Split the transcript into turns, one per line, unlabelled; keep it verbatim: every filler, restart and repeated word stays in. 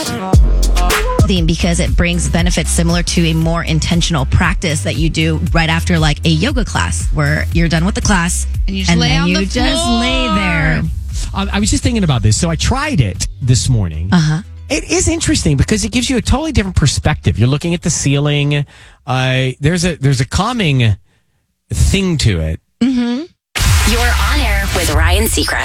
Because it brings benefits similar to a more intentional practice that you do right after like a yoga class where you're done with the class
and you just
and
lay
then
on
you
the
just
floor.
lay there.
Um, I was just thinking about this. So I tried it this morning.
Uh-huh.
It is interesting because it gives you a totally different perspective. You're looking at the ceiling. Uh, there's a there's a calming thing to it.
Mm-hmm.
You're on air with Ryan Seacrest.